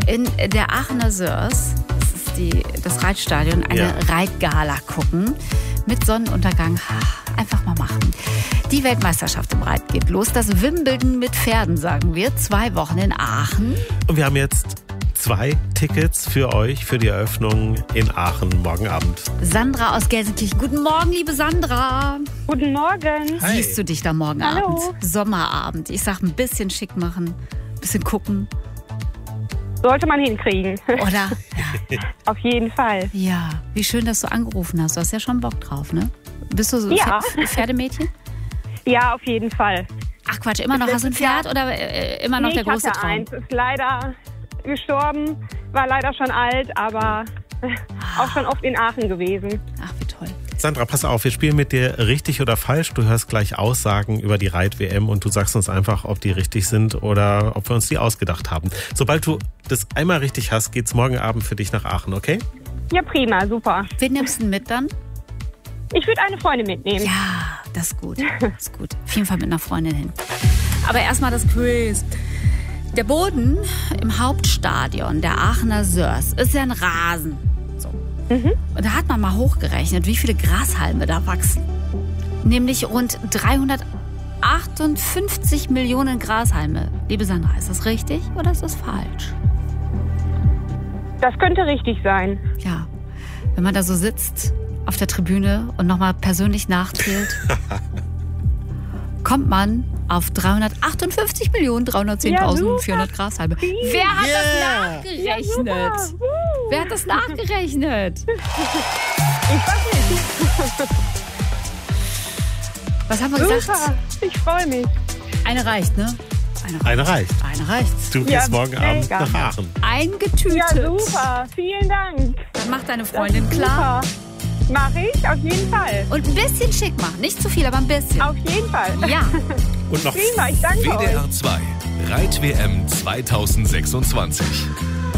in der Aachener Sörs, das ist das Reitstadion, eine Reitgala gucken mit Sonnenuntergang. Einfach mal machen. Die Weltmeisterschaft im Reit geht los. Das Wimbledon mit Pferden, sagen wir. 2 Wochen in Aachen. Und wir haben jetzt 2 Tickets für euch für die Eröffnung in Aachen morgen Abend. Sandra aus Gelsenkirchen. Guten Morgen, liebe Sandra. Guten Morgen. Hi. Siehst du dich da morgen Hallo. Abend? Sommerabend. Ich sag, ein bisschen schick machen, ein bisschen gucken. Sollte man hinkriegen. Oder? Auf jeden Fall. Ja, wie schön, dass du angerufen hast. Du hast ja schon Bock drauf, ne? Bist du so Ja. Pferdemädchen? Ja, auf jeden Fall. Ach Quatsch, immer noch hast du ein Pferd oder immer noch der große ich hatte Traum? eins. Ist leider gestorben. War leider schon alt, aber auch schon oft in Aachen gewesen. Ach, wie toll. Sandra, pass auf, wir spielen mit dir richtig oder falsch. Du hörst gleich Aussagen über die Reit-WM und du sagst uns einfach, ob die richtig sind oder ob wir uns die ausgedacht haben. Sobald du das einmal richtig hast, geht's morgen Abend für dich nach Aachen, okay? Ja, prima, super. Wen nimmst du denn mit dann? Ich würde eine Freundin mitnehmen. Ja, das ist gut. Das ist gut. Auf jeden Fall mit einer Freundin hin. Aber erstmal das Quiz. Der Boden im Hauptstadion der Aachener Sörs ist ja ein Rasen. So. Und da hat man mal hochgerechnet, wie viele Grashalme da wachsen. Nämlich rund 358 Millionen Grashalme. Liebe Sandra, ist das richtig oder ist das falsch? Das könnte richtig sein. Ja, wenn man da so sitzt auf der Tribüne und nochmal persönlich nachzählt, kommt man auf 358.310.400 Grashalme. Wer hat das nachgerechnet? Ja, Wer hat das nachgerechnet? Ich weiß nicht. Was haben wir gesagt? Super, ich freue mich. Eine reicht, ne? Eine reicht. Eine reicht. Du gehst Ja, morgen Abend mega. nach Aachen. Eingetütet. Ja, super. Vielen Dank. Dann macht deine Freundin klar. Super. Mache ich, auf jeden Fall. Und ein bisschen schick machen. Nicht zu viel, aber ein bisschen. Auf jeden Fall. Ja. Und noch Prima, ich danke euch. WDR 2 Reit-WM 2026.